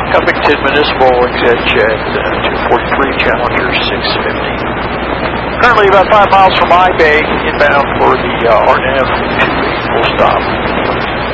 Cuffington Municipal exit at 243, Challenger 650. Currently about 5 miles from I-Bay, inbound for the RNF 28 full stop.